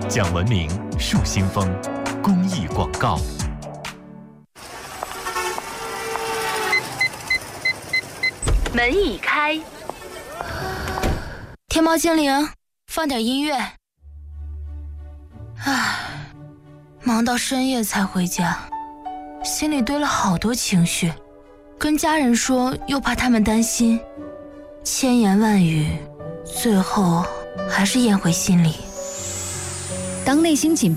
讲文明树新风公益广告。 门已开， 天猫精灵，放点音乐。唉，忙到深夜才回家，心里堆了好多情绪，跟家人说又怕他们担心，千言万语，最后还是咽回心里。 当内心紧